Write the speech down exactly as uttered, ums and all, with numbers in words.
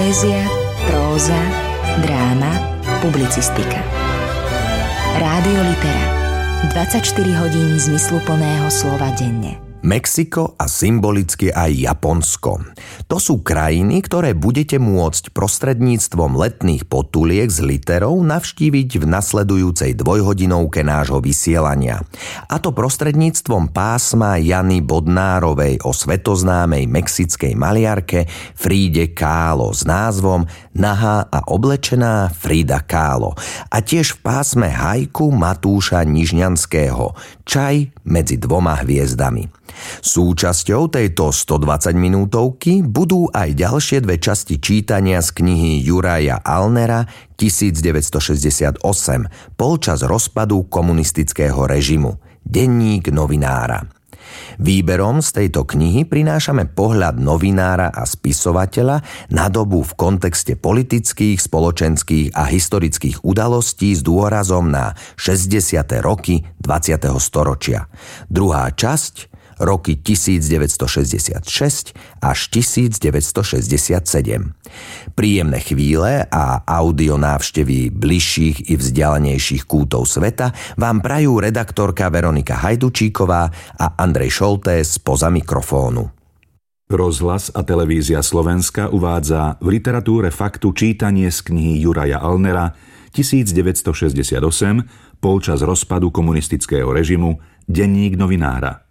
Poézia, próza, dráma, publicistika. Rádio Litera. dvadsaťštyri hodín zmysluplného slova denne. Mexiko a symbolicky aj Japonsko. To sú krajiny, ktoré budete môcť prostredníctvom letných potuliek s literou navštíviť v nasledujúcej dvojhodinovke nášho vysielania. A to prostredníctvom pásma Jany Bodnárovej o svetoznámej mexickej maliarke Fride Kahlo s názvom Nahá a oblečená Frida Kahlo. A tiež v pásme haiku Matúša Nižňanského Čaj medzi dvoma hviezdami. Súčasťou tejto stodvadsaťminútovky budú aj ďalšie dve časti čítania z knihy Juraja Allnera devätnásťstošesťdesiatosem, polčas rozpadu komunistického režimu, denník novinára. Výberom z tejto knihy prinášame pohľad novinára a spisovateľa na dobu v kontexte politických, spoločenských a historických udalostí s dôrazom na šesťdesiate roky dvadsiateho storočia. Druhá časť roky devätnásťstošesťdesiatšesť až devätnásťstošesťdesiatsedem. Príjemné chvíle a audio návštevy bližších i vzdialenejších kútov sveta vám prajú redaktorka Veronika Hajdučíková a Andrej Šoltés spoza mikrofónu. Rozhlas a televízia Slovenska uvádza v literatúre faktu čítanie z knihy Juraja Allnera devätnásťstošesťdesiatosem, polčas rozpadu komunistického režimu, denník novinára.